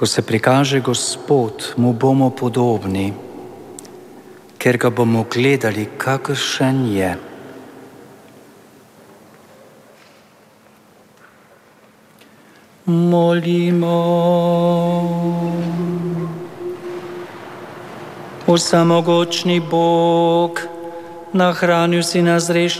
Ko se prikaže Gospod, mu bomo podobni, ker ga bomo gledali, kakršen je. Molimo. Vsemogočni Bog, nahranil si nas z